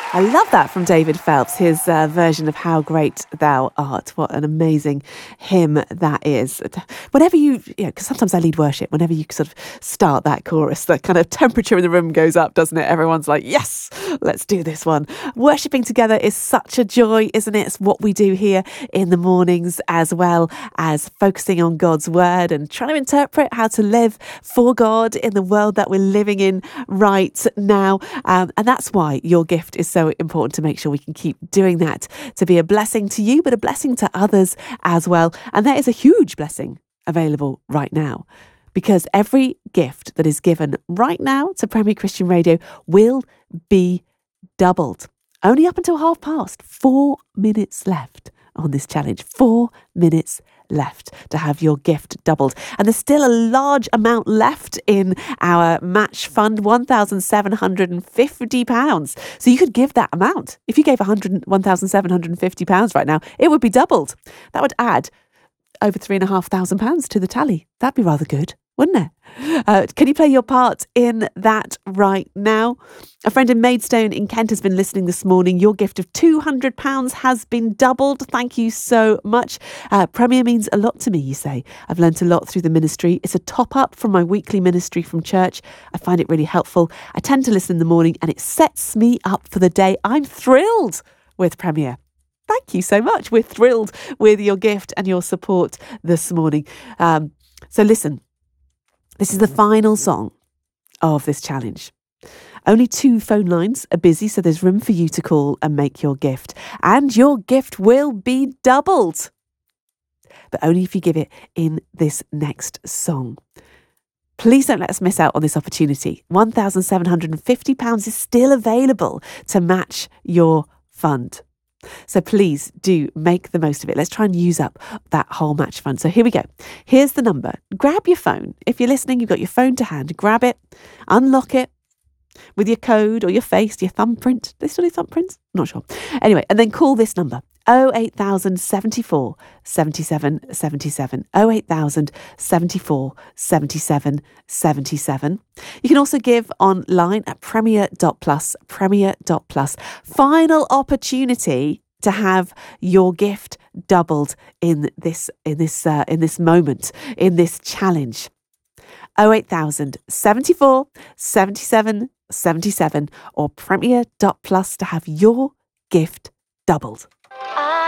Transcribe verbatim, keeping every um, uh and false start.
I love that from David Phelps, his uh, version of How Great Thou Art. What an amazing hymn that is. Whenever you, you know, because sometimes I lead worship, whenever you sort of start that chorus, the kind of temperature in the room goes up, doesn't it? Everyone's like, yes, let's do this one. Worshipping together is such a joy, isn't it? It's what we do here in the mornings, as well as focusing on God's word and trying to interpret how to live for God in the world that we're living in right now. Um, and that's why your gift is so important, to make sure we can keep doing that, to be a blessing to you, but a blessing to others as well. And there is a huge blessing available right now, because every gift that is given right now to Premier Christian Radio will be doubled. Only up until half past, four minutes left on this challenge, four minutes left to have your gift doubled. And there's still a large amount left in our match fund, one thousand seven hundred fifty pounds. So you could give that amount. If you gave one thousand seven hundred fifty pounds right now, it would be doubled. That would add over three and a half thousand pounds to the tally. That'd be rather good, wouldn't it? Uh, can you play your part in that right now? A friend in Maidstone in Kent has been listening this morning. Your gift of two hundred pounds has been doubled. Thank you so much. Uh, Premier means a lot to me, you say. I've learnt a lot through the ministry. It's a top up from my weekly ministry from church. I find it really helpful. I tend to listen in the morning and it sets me up for the day. I'm thrilled with Premier. Thank you so much. We're thrilled with your gift and your support this morning. Um, so listen. This is the final song of this challenge. Only two phone lines are busy, so there's room for you to call and make your gift. And your gift will be doubled. But only if you give it in this next song. Please don't let us miss out on this opportunity. one thousand seven hundred fifty pounds is still available to match your fund. So please do make the most of it. Let's try and use up that whole match fund. So here we go. Here's the number. Grab your phone. If you're listening, you've got your phone to hand. Grab it, unlock it with your code or your face, your thumbprint. Do they still do thumbprints? Not sure. Anyway, and then call this number. oh eight thousand seventy-four seventy-seven seventy-seven. oh eight thousand seventy-four seventy-seven seventy-seven. You can also give online at premier dot plus, premier dot plus. Final opportunity to have your gift doubled in this in this uh, in this moment, in this challenge. oh eight thousand seventy-four seventy-seven seventy-seven or premier dot plus to have your gift doubled.